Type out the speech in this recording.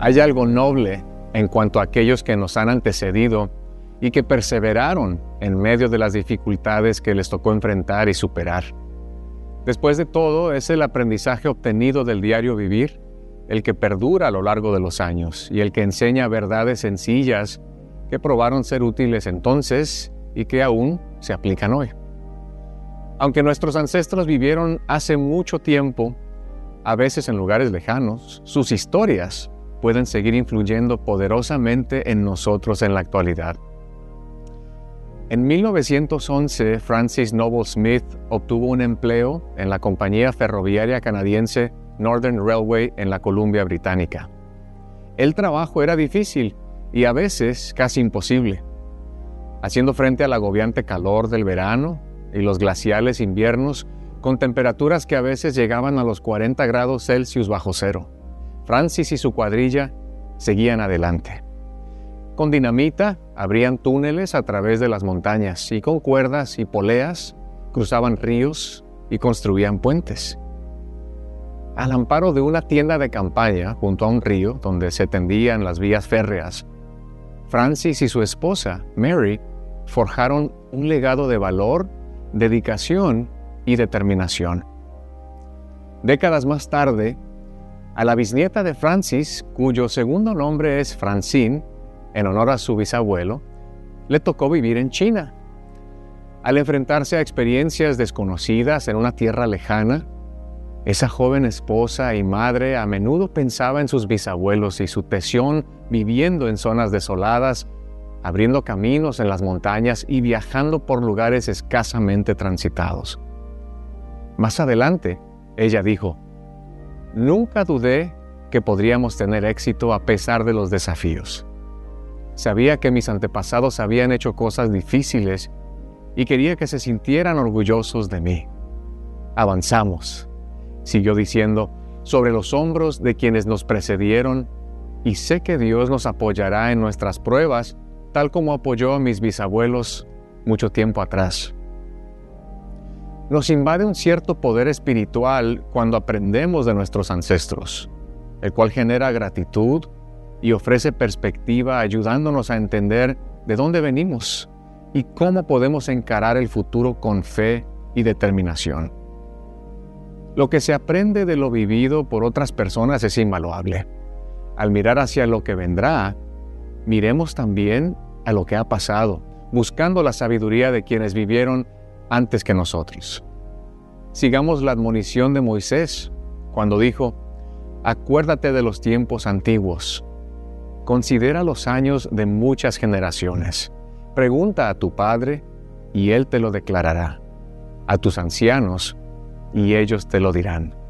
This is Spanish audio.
Hay algo noble en cuanto a aquellos que nos han antecedido y que perseveraron en medio de las dificultades que les tocó enfrentar y superar. Después de todo, es el aprendizaje obtenido del diario vivir el que perdura a lo largo de los años y el que enseña verdades sencillas que probaron ser útiles entonces y que aún se aplican hoy. Aunque nuestros ancestros vivieron hace mucho tiempo, a veces en lugares lejanos, sus historias pueden seguir influyendo poderosamente en nosotros en la actualidad. En 1911, Francis Noble Smith obtuvo un empleo en la compañía ferroviaria canadiense Northern Railway en la Columbia Británica. El trabajo era difícil y a veces casi imposible, haciendo frente al agobiante calor del verano y los glaciales inviernos con temperaturas que a veces llegaban a los 40 grados Celsius bajo cero. Francis y su cuadrilla seguían adelante. Con dinamita abrían túneles a través de las montañas y con cuerdas y poleas cruzaban ríos y construían puentes. Al amparo de una tienda de campaña junto a un río donde se tendían las vías férreas, Francis y su esposa, Mary, forjaron un legado de valor, dedicación y determinación. Décadas más tarde, a la bisnieta de Francis, cuyo segundo nombre es Francine, en honor a su bisabuelo, le tocó vivir en China. Al enfrentarse a experiencias desconocidas en una tierra lejana, esa joven esposa y madre a menudo pensaba en sus bisabuelos y su tesón viviendo en zonas desoladas, abriendo caminos en las montañas y viajando por lugares escasamente transitados. Más adelante, ella dijo: «Nunca dudé que podríamos tener éxito a pesar de los desafíos. Sabía que mis antepasados habían hecho cosas difíciles y quería que se sintieran orgullosos de mí. Avanzamos», siguió diciendo, «sobre los hombros de quienes nos precedieron, y sé que Dios nos apoyará en nuestras pruebas, tal como apoyó a mis bisabuelos mucho tiempo atrás». Nos invade un cierto poder espiritual cuando aprendemos de nuestros ancestros, el cual genera gratitud y ofrece perspectiva, ayudándonos a entender de dónde venimos y cómo podemos encarar el futuro con fe y determinación. Lo que se aprende de lo vivido por otras personas es invaluable. Al mirar hacia lo que vendrá, miremos también a lo que ha pasado, buscando la sabiduría de quienes vivieron antes que nosotros. Sigamos la admonición de Moisés cuando dijo: «Acuérdate de los tiempos antiguos. Considera los años de muchas generaciones. Pregunta a tu padre, y él te lo declarará. A tus ancianos, y ellos te lo dirán».